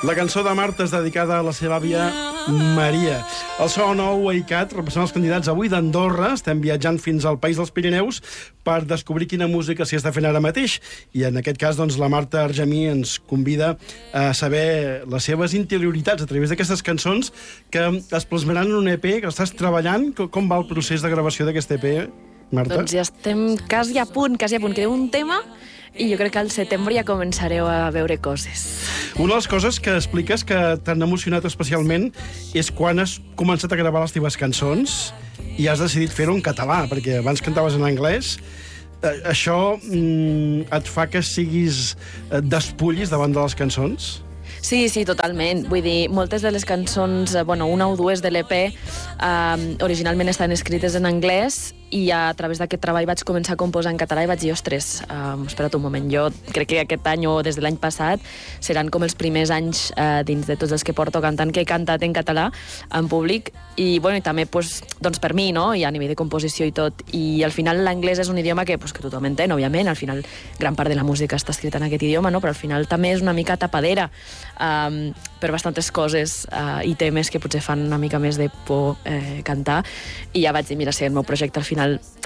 La cançó de Marta és dedicada a la seva àvia Maria. El so nou ICAT representa els candidats avui d'Andorra. Estem viatjant fins al País dels Pirineus per descobrir quina música s'hi està fent ara mateix. I en aquest cas, doncs, la Marta Argemí ens convida a saber les seves interioritats a través d'aquestes cançons que es plasmaran en un EP que estàs treballant. Com va el procés de gravació d'aquest EP, Marta? Doncs ja estem quasi a punt. Queda un tema i jo crec que al setembre ja començareu a veure coses. Una de les coses que expliques que t'han emocionat especialment és quan has començat a gravar les teves cançons i has decidit fer-ho en català, perquè abans cantaves en anglès. Això et fa que siguis despullis davant de les cançons? Sí, totalment. Vull dir, moltes de les cançons, una o dues de l'EP, originalment estan escrites en anglès i a través d'aquest treball vaig començar a composar en català i vaig dir, ostres, espera't un moment, jo crec que aquest any o des de l'any passat seran com els primers anys dins de tots els que porto cantant que he cantat en català en públic i també doncs per mi, no? I a nivell de composició i tot. I al final l'anglès és un idioma que tothom entén, òbviament, al final gran part de la música està escrita en aquest idioma, no? Però al final també és una mica tapadera per bastantes coses i temes que potser fan una mica més de por cantar, i ja vaig dir, mira, si el meu projecte al final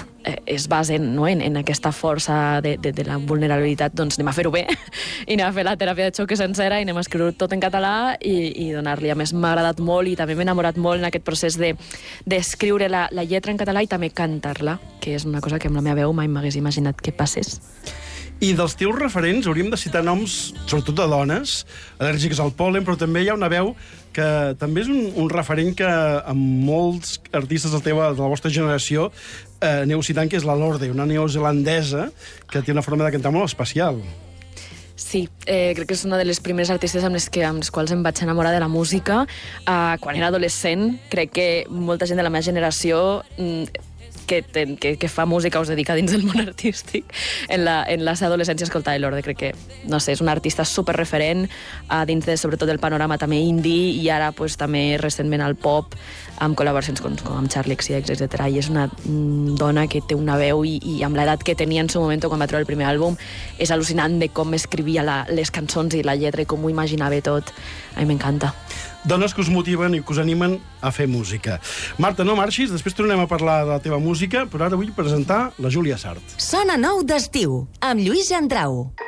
es basa en aquesta força de la vulnerabilitat, doncs anem a fer-ho bé i anem a fer la teràpia de xoc sencera i anem a escriure tot en català i donar-li. A més, m'ha agradat molt i també m'he enamorat molt en aquest procés d'escriure la lletra en català i també cantar-la, que és una cosa que amb la meva veu mai m'hagués imaginat que passés. I dels teus referents hauríem de citar noms, sobretot de dones, al·lèrgiques al pol·len, però també hi ha una veu que també és un referent que amb molts artistes de la vostra generació aneu citant, que és la Lorde, una neozelandesa que té una forma de cantar molt especial. Sí, crec que és una de les primeres artistes amb les quals em vaig enamorar de la música. Quan era adolescent, crec que molta gent de la meva generació que fa música o es dedica dins del món artístic en la seva adolescència a escoltar Lorde. Crec que, no sé, és una artista superreferent dins de, sobretot, del panorama també indie i ara també recentment al pop amb col·laboracions com amb Charli XCX, etc. I és una dona que té una veu i amb l'edat que tenia en su moment quan va treure el primer àlbum és al·lucinant de com escrivia les cançons i la lletra i com ho imaginava tot. A mi m'encanta. Dones que us motiven i que us animen a fer música. Marta, no marxis, després tornem a parlar de la teva música, però ara vull presentar la Júlia Sart. Sona nou d'estiu, amb Lluís Gendrau.